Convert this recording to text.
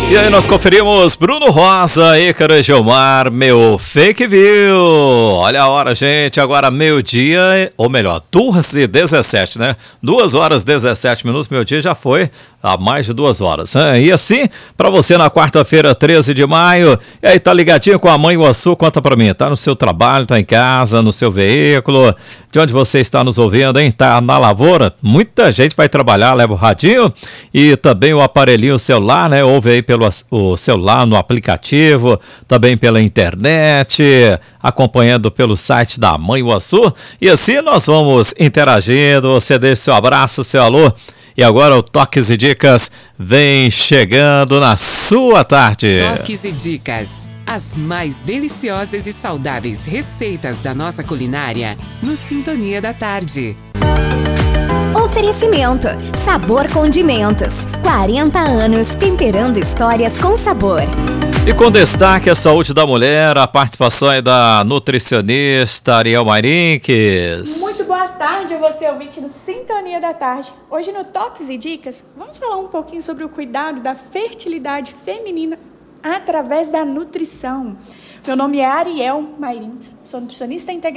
E aí nós conferimos Bruno Rosa, Ícaro e Gilmar, meu fake view. Olha a hora, gente, agora meio-dia, ou melhor, 2h17, né? 2h17, meio-dia já foi há mais de 2 horas. E assim, pra você na quarta-feira, 13 de maio, e aí tá ligadinho com a Mãe Uaçu, conta pra mim, tá no seu trabalho, tá em casa, no seu veículo, de onde você está nos ouvindo, hein? Tá na lavoura? Muita gente vai trabalhar, leva o radinho e também o aparelhinho celular, né? Ouve aí pelo o celular no aplicativo, também pela internet, acompanhando pelo site da Mãe Uaçu. E assim nós vamos interagindo, você deixa seu abraço, seu alô. E agora o Toques e Dicas vem chegando na sua tarde. Toques e Dicas, as mais deliciosas e saudáveis receitas da nossa culinária no Sintonia da Tarde. Oferecimento, Sabor Condimentos, 40 anos temperando histórias com sabor. E com destaque a saúde da mulher, a participação é da nutricionista Ariel Marinques. Muito boa tarde a você, ouvinte do Sintonia da Tarde. Hoje no Toques e Dicas, vamos falar um pouquinho sobre o cuidado da fertilidade feminina através da nutrição. Meu nome é Ariel Marinques, sou nutricionista integrada